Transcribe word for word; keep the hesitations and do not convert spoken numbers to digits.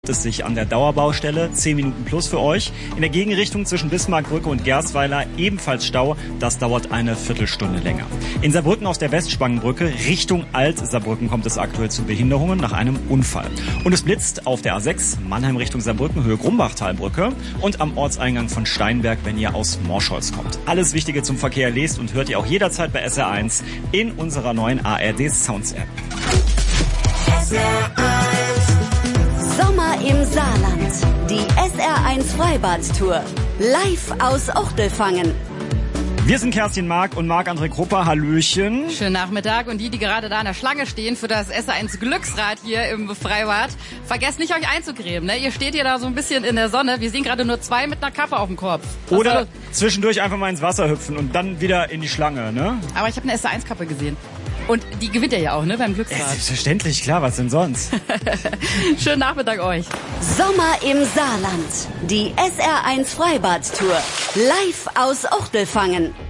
es sich an der Dauerbaustelle, zehn Minuten plus für euch. In der Gegenrichtung zwischen Bismarckbrücke und Gerstweiler ebenfalls Stau, das dauert eine Viertelstunde länger. In Saarbrücken aus der Westspangenbrücke Richtung Alt-Saarbrücken kommt es aktuell zu Behinderungen nach einem Unfall. Und es blitzt auf der A sechs, Mannheim Richtung Saarbrücken, Höhe Grumbachtalbrücke und am Ortseingang von Steinberg, wenn ihr aus Morscholz kommt. Alles Wichtige zum Verkehr lest und hört ihr auch jederzeit bei S R eins in unserer neuen A R D Sounds App. S R eins. Sommer im Saarland. Die S R eins Freibad-Tour. Live aus Ochtelfangen. Wir sind Kerstin Mark und Marc-André Krupper. Hallöchen. Schönen Nachmittag. Und die, die gerade da in der Schlange stehen für das S R eins Glücksrad hier im Freibad, vergesst nicht, euch einzucremen. Ne? Ihr steht hier da so ein bisschen in der Sonne. Wir sehen gerade nur zwei mit einer Kappe auf dem Kopf. Was Oder soll... zwischendurch einfach mal ins Wasser hüpfen und dann wieder in die Schlange. Ne? Aber ich habe eine S R eins Kappe gesehen. Und die gewinnt ihr ja auch, ne, beim Glücksrad. Ja, selbstverständlich, klar, was denn sonst? Schönen Nachmittag euch. Sommer im Saarland. Die S R eins Freibad-Tour. Live aus Ochtelfangen.